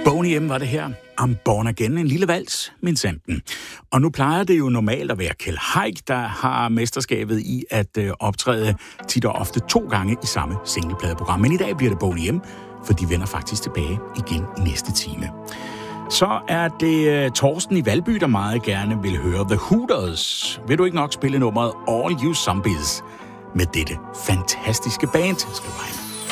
Boney M var det her. I'm Born Again, en lille vals, min sanden. Og nu plejer det jo normalt at være Kjeld Haik, der har mesterskabet i at optræde tit og ofte 2 gange i samme singlepladeprogram. Men i dag bliver det Boney M, for de vender faktisk tilbage igen i næste time. Så er det Torsten i Valby, der meget gerne vil høre The Hooters. Vil du ikke nok spille nummeret All You Zombies med dette fantastiske band, skriver han.